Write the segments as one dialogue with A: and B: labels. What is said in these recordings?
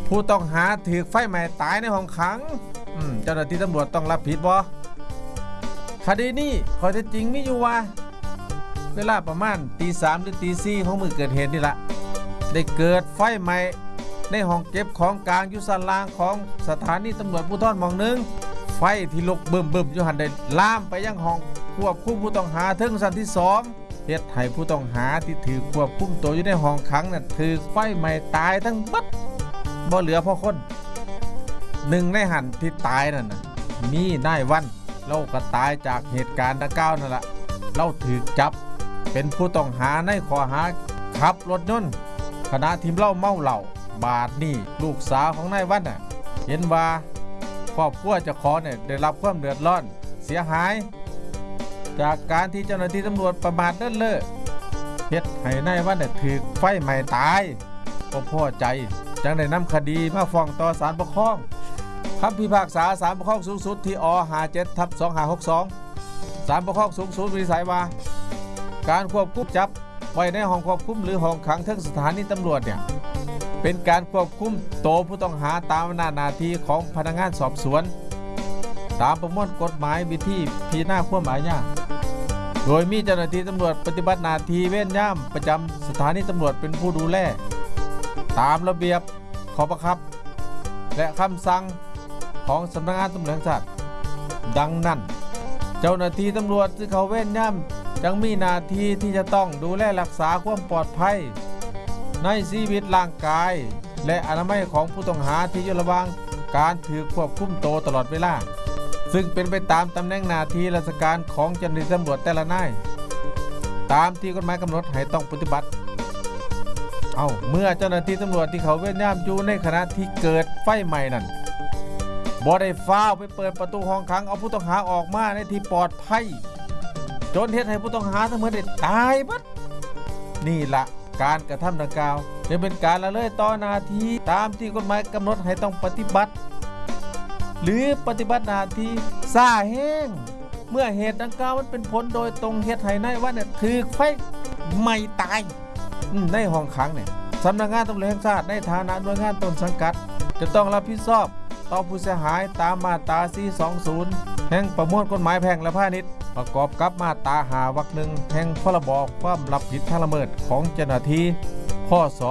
A: ผู้ต้องหาถูกไฟไหม้ตายในห้องขังเจ้าหน้าที่ตำรวจต้องรับผิดบ่คดีนี้ข้อเท็จจริงมีอยู่ว่าเวลาประมาณตี 3หรือตี 4ของมือเกิดเหตุนี่ละได้เกิดไฟไหม้ในห้องเก็บของกลางอยู่สันล่างของสถานีตำรวจภูธรหม่องหนึ่งไฟที่ลุกบึ้มอยู่หันได้ลามไปยังห้องควบคุมผู้ต้องหาถึงชั้นที่2เฮ็ดให้ผู้ต้องหาที่ถือควบคุมตัวอยู่ในห้องขังน่ะถือไฟไหม้ตายทั้งบัดบ่เหลือพอคนหนึ่งในหันที่ตายนั่นน่ะมีนายวันเราก็ตายจากเหตุการณ์ดังกล่าวนั่นแหละเราถูกจับเป็นผู้ต้องหาในข้อหาขับรถยนต์ขณะที่เมาเหล้าบาดนี่ลูกสาวของนายวันน่ะเห็นว่าครอบครัวเจ้าของเนี่ยได้รับความเดือดร้อนเสียหายจากการที่เจ้าหน้าที่ตำรวจประมาทเลินเล่อเฮ็ดให้นายวันเนี่ยถูกไฟไหม้ตายก็พอใจจังได้นำคดีมาฟ้องต่อศาลปกครองคำพิพากษาศาลปกครองสูงสุดที่อ57/2562ศาลปกครองสูงสุดวินิจฉัยว่าการควบคุมจับไว้ในห้องควบคุมหรือห้องขังทั้งสถานีตำรวจเนี่ยเป็นการควบคุมตัวผู้ต้องหาตามหน้าที่ของพนักงานสอบสวนตามประมวลกฎหมายวิธีพิจารณาความอาญาโดยมีเจ้าหน้าที่ตำรวจปฏิบัติหน้าที่เว้นย่ามประจำสถานีตำรวจเป็นผู้ดูแลตามระเบียบข้อบังคับและคำสั่งของสำนักงานตำรวจแห่งชาติดังนั้นเจ้าหน้าที่ตำรวจที่เขาเว้นย่ำจังมีหน้าที่ที่จะต้องดูแลรักษาความปลอดภัยในชีวิตร่างกายและอนามัยของผู้ต้องหาที่อยู่ระหว่างการถือควบคุมตัวตลอดเวลาซึ่งเป็นไปตามตำแหน่งหน้าที่ราชการของเจ้าหน้าที่ตำรวจแต่ละนายตามที่กฎหมายกำหนดให้ต้องปฏิบัติเมื่อเจ้าหน้าที่ตำรวจที่เขาเว้นย่ำอยู่ในขณะที่เกิดไฟไหม้นั้นบ่ได้ฟ้าวไปเปิดประตูห้องขังเอาผู้ต้องหาออกมาในที่ปลอดภัยจนเฮ็ดให้ผู้ต้องหาทั้งหมดได้ตายบัดนี่ละการกระทำดังกล่าวจะเป็นการละเลยต่อหน้าที่ตามที่กฎหมายกำหนดให้ต้องปฏิบัติหรือปฏิบัติหน้าที่ซ่าแห้งเมื่อเหตุดังกล่าวมันเป็นผลโดยตรงเฮ็ดให้นายวันเนี่ยถูกไฟไหม้ตายในห้องขังเนี่ยสำนักงานตำรวจแห่งชาติในฐานะหน่วยงานต้นสังกัดจะต้องรับผิดชอบต่อผู้เสียหายตามมาตรา 420 แห่งประมวลกฎหมายแพ่งและพาณิชย์ประกอบกับมาตรา5 วรรค 1 แห่งพรบความรับผิดทางละเมิดของเจ้าหน้าที่พ.ศ.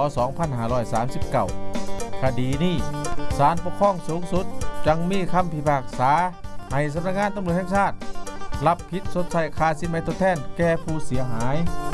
A: 2539 คดีนี้ศาลปกครองสูงสุดจังมีคำพิพากษาให้สำนักงานตำรวจแห่งชาติรับผิดชดใช้ค่าสินไหมทดแทนแก่ผู้เสียหาย